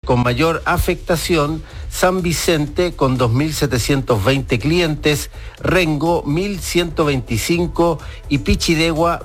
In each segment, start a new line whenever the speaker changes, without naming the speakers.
con mayor afectación, San Vicente con 2.720 clientes, Rengo 1.125 y Pichidegua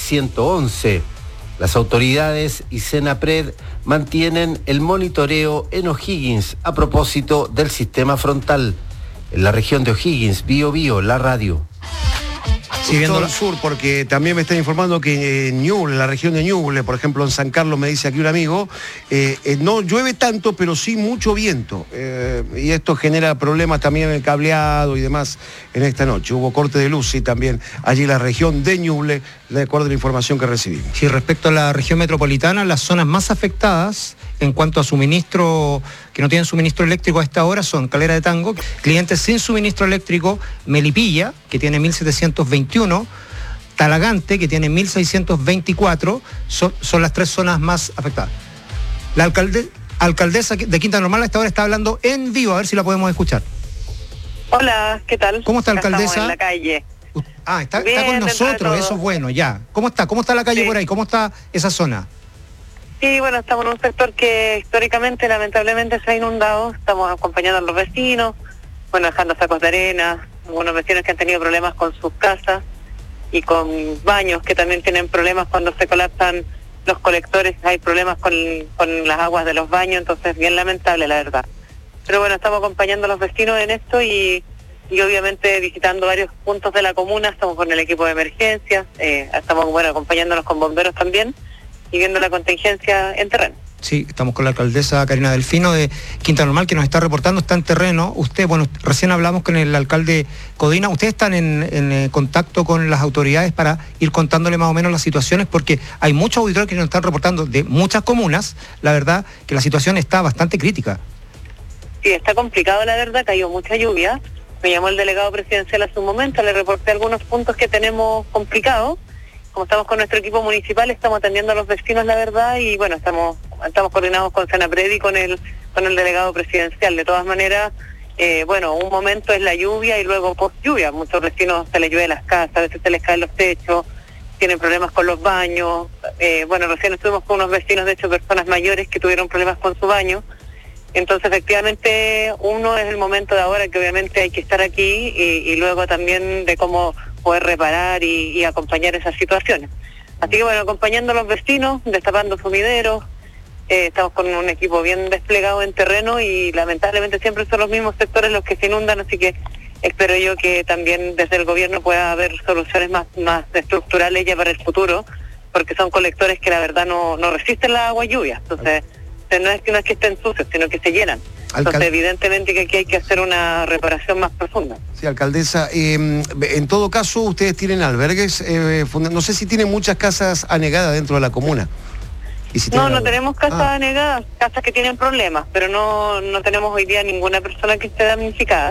1.111. Las autoridades y Senapred mantienen el monitoreo en O'Higgins a propósito del sistema frontal. En la región de O'Higgins, Biobío, la radio.
Siguiendo al sur, porque también me están informando que en Ñuble, la región de Ñuble, por ejemplo en San Carlos, me dice aquí un amigo, no llueve tanto, pero sí mucho viento. Y esto genera problemas también en el cableado y demás en esta noche. Hubo corte de luz, sí, también allí en la región de Ñuble, de acuerdo a la información que recibimos.
Sí, respecto a la región metropolitana, las zonas más afectadas en cuanto a suministro, que no tienen suministro eléctrico a esta hora, son Calera de Tango, clientes sin suministro eléctrico, Melipilla, que tiene 1.721, Talagante, que tiene 1.624, son las tres zonas más afectadas. La alcaldesa de Quinta Normal a esta hora está hablando en vivo, a ver si la podemos escuchar.
Hola, ¿qué tal?
¿Cómo está, alcaldesa?
Estamos en la calle.
Está con nosotros, eso es bueno, ya. ¿Cómo está la calle por ahí? ¿Cómo está esa zona?
Sí, bueno, estamos en un sector que históricamente, lamentablemente, se ha inundado. Estamos acompañando a los vecinos, bueno, dejando sacos de arena, algunos vecinos que han tenido problemas con sus casas y con baños que también tienen problemas cuando se colapsan los colectores, hay problemas con las aguas de los baños, entonces bien lamentable, la verdad. Pero bueno, estamos acompañando a los vecinos en esto y obviamente visitando varios puntos de la comuna, estamos con el equipo de emergencias, estamos, bueno, acompañándonos con bomberos también y viendo la contingencia en terreno.
Sí, estamos con la alcaldesa Karina Delfino de Quinta Normal, que nos está reportando, está en terreno. Usted, bueno, recién hablamos con el alcalde Codina. ¿Ustedes están en contacto con las autoridades para ir contándole más o menos las situaciones? Porque hay muchos auditores que nos están reportando de muchas comunas, la verdad, que la situación está bastante crítica.
Sí, está complicado, la verdad, cayó mucha lluvia. Me llamó el delegado presidencial hace un momento, le reporté algunos puntos que tenemos complicados. Como estamos con nuestro equipo municipal, estamos atendiendo a los vecinos, la verdad, y bueno, estamos coordinados con Senapred y con el delegado presidencial. De todas maneras, bueno, un momento es la lluvia y luego post lluvia. Muchos vecinos se les llueve las casas, a veces se les caen los techos, tienen problemas con los baños. Bueno, recién estuvimos con unos vecinos, de hecho personas mayores que tuvieron problemas con su baño. Entonces, efectivamente, uno es el momento de ahora que obviamente hay que estar aquí y luego también de cómo poder reparar y acompañar esas situaciones. Así que bueno, acompañando a los vecinos, destapando sumideros, estamos con un equipo bien desplegado en terreno y lamentablemente siempre son los mismos sectores los que se inundan, así que espero yo que también desde el gobierno pueda haber soluciones más estructurales ya para el futuro, porque son colectores que la verdad no resisten la agua y lluvia, entonces no es que estén sucios, sino que se llenan. Entonces, evidentemente que aquí hay que hacer una reparación más profunda.
Sí, alcaldesa, en todo caso, ustedes tienen albergues, no sé si tienen muchas casas anegadas dentro de la comuna. ¿Y si
no tenemos casas anegadas, casas que tienen problemas, pero no tenemos hoy día ninguna persona que esté damnificada.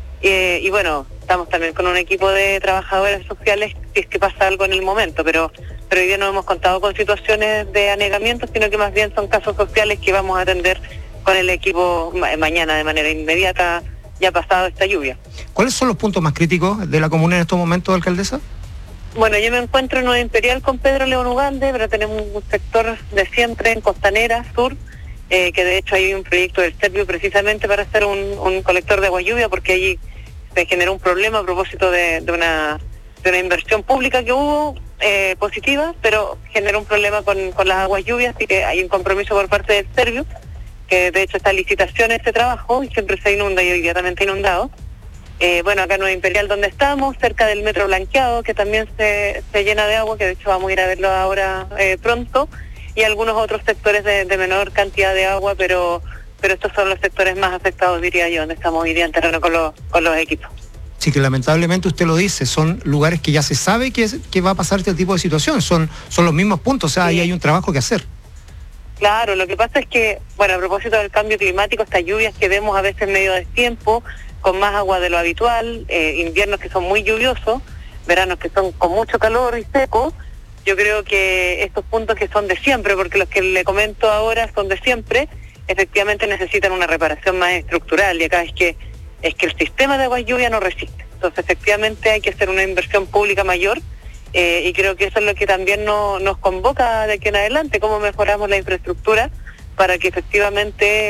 Y bueno, estamos también con un equipo de trabajadores sociales si es que pasa algo en el momento, pero hoy día no hemos contado con situaciones de anegamiento, sino que más bien son casos sociales que vamos a atender con el equipo mañana de manera inmediata, ya pasado esta lluvia.
¿Cuáles son los puntos más críticos de la comuna en estos momentos, alcaldesa?
Bueno, yo me encuentro en Nueva Imperial con Pedro León Ugalde, pero tenemos un sector de siempre en Costanera Sur, que de hecho hay un proyecto del Servio precisamente para hacer un colector de agua lluvia, porque allí se generó un problema a propósito de una inversión pública que hubo positiva, pero generó un problema con las aguas lluvias, así que hay un compromiso por parte del Servio, que de hecho está en licitación este trabajo y siempre se inunda y hoy día también está inundado. Bueno, acá en Nueva Imperial donde estamos, cerca del Metro Blanqueado, que también se llena de agua, que de hecho vamos a ir a verlo ahora pronto, y algunos otros sectores de menor cantidad de agua, pero estos son los sectores más afectados, diría yo, donde estamos hoy día en terreno con los equipos.
Sí, que lamentablemente usted lo dice, son lugares que ya se sabe que va a pasar este tipo de situación, son los mismos puntos, o sea, sí. Ahí hay un trabajo que hacer.
Claro, lo que pasa es que, bueno, a propósito del cambio climático, estas lluvias que vemos a veces medio destiempo, con más agua de lo habitual, inviernos que son muy lluviosos, veranos que son con mucho calor y seco, yo creo que estos puntos que son de siempre, porque los que le comento ahora son de siempre, efectivamente necesitan una reparación más estructural, y acá es que el sistema de agua y lluvia no resiste. Entonces, efectivamente hay que hacer una inversión pública mayor, y creo que eso es lo que también nos convoca de aquí en adelante, cómo mejoramos la infraestructura para que efectivamente